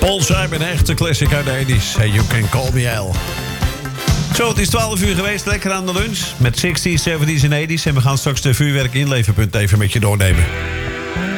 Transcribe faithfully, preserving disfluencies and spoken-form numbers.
Paul Simon, een echte classic uit de tachtiger. Hey, you can call me Al. Zo, het is twaalf uur geweest. Lekker aan de lunch. Met zestig's, zeventig's en tachtigs. En we gaan straks de vuurwerk inleverpunt even met je doornemen.